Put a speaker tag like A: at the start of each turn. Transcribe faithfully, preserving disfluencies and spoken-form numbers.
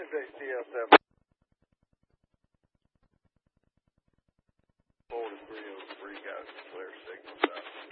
A: H T L seven. Four to three oh three, guys, clear signal south.